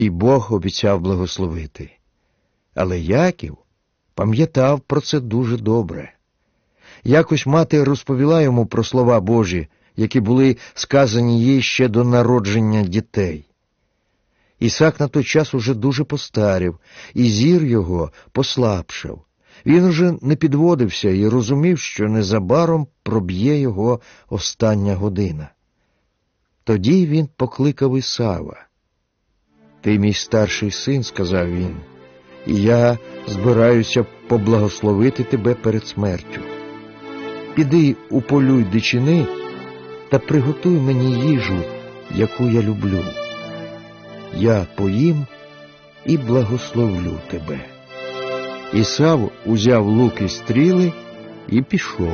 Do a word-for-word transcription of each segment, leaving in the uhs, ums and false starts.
І Бог обіцяв благословити. Але Яків пам'ятав про це дуже добре. Якось мати розповіла йому про слова Божі, які були сказані їй ще до народження дітей. Ісак на той час уже дуже постарів, і зір його послабшав. Він уже не підводився і розумів, що незабаром проб'є його остання година. Тоді він покликав Ісава. «Ти мій старший син», – сказав він, – «і я збираюся поблагословити тебе перед смертю. Піди уполюй дичини та приготуй мені їжу, яку я люблю. Я поїм і благословлю тебе». Ісав узяв лук і стріли і пішов.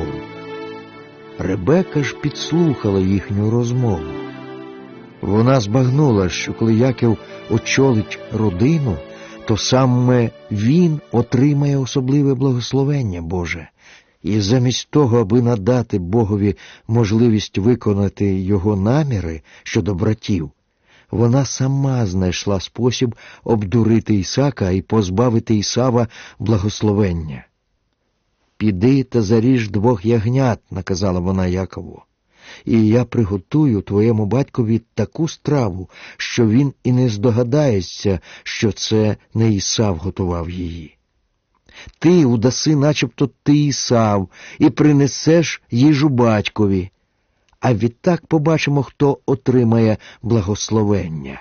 Ребека ж підслухала їхню розмову. Вона збагнула, що коли Яків очолить родину, то саме він отримає особливе благословення Боже. І замість того, аби надати Богові можливість виконати його наміри щодо братів, вона сама знайшла спосіб обдурити Ісака і позбавити Ісава благословення. «Піди та заріж двох ягнят», – наказала вона Якову, «і я приготую твоєму батькові таку страву, що він і не здогадається, що це не Ісав готував її. Ти удаси, начебто ти Ісав, і принесеш їжу батькові, а відтак побачимо, хто отримає благословення».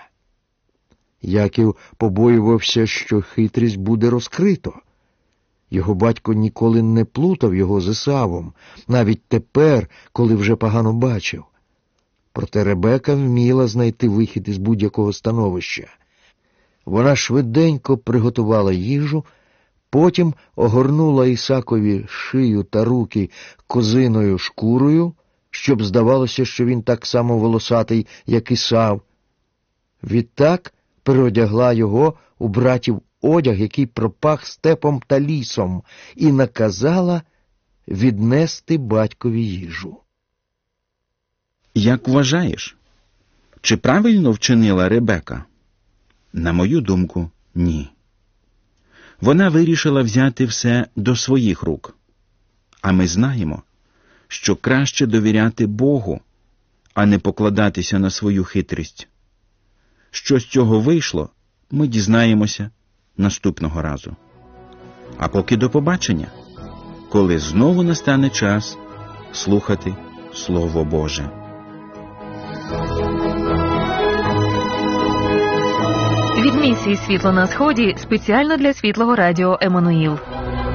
Яків побоювався, що хитрість буде розкрито. Його батько ніколи не плутав його з Ісавом, навіть тепер, коли вже погано бачив. Проте Ребека вміла знайти вихід із будь-якого становища. Вона швиденько приготувала їжу, потім огорнула Ісакові шию та руки козиною шкурою, щоб здавалося, що він так само волосатий, як Ісав. Відтак переодягла його у братів одяг, який пропах степом та лісом, і наказала віднести батькові їжу. Як вважаєш, чи правильно вчинила Ребека? На мою думку, ні. Вона вирішила взяти все до своїх рук. А ми знаємо, що краще довіряти Богу, а не покладатися на свою хитрість. Що з цього вийшло, ми дізнаємося наступного разу. А поки до побачення, коли знову настане час слухати Слово Боже. Від місії «Світло на Сході» спеціально для Світлого Радіо Еммануїл.